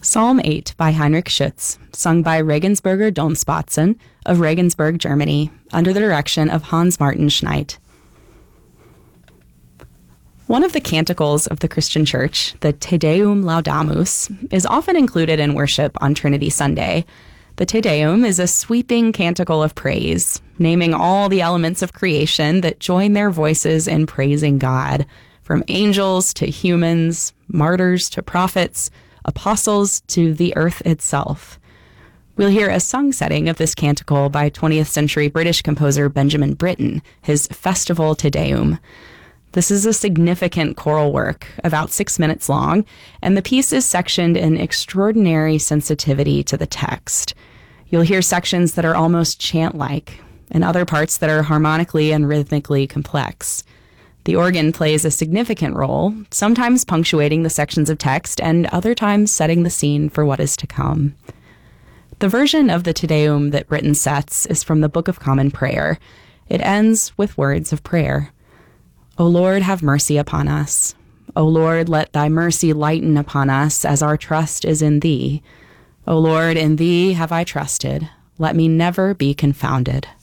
Psalm 8 by Heinrich Schütz, sung by Regensburger Domspatzen of Regensburg, Germany, under the direction of Hans Martin Schneid. One of the canticles of the Christian Church, the Te Deum Laudamus, is often included in worship on Trinity Sunday. The Te Deum is a sweeping canticle of praise, naming all the elements of creation that join their voices in praising God, from angels to humans, martyrs to prophets, apostles to the earth itself. We'll hear a sung setting of this canticle by 20th century British composer Benjamin Britten, his Festival Te Deum. This is a significant choral work, about 6 minutes long, and the piece is sectioned in extraordinary sensitivity to the text. You'll hear sections that are almost chant-like, and other parts that are harmonically and rhythmically complex. The organ plays a significant role, sometimes punctuating the sections of text and other times setting the scene for what is to come. The version of the Te Deum that Britten sets is from the Book of Common Prayer. It ends with words of prayer. O Lord, have mercy upon us. O Lord, let thy mercy lighten upon us as our trust is in thee. O Lord, in thee have I trusted. Let me never be confounded.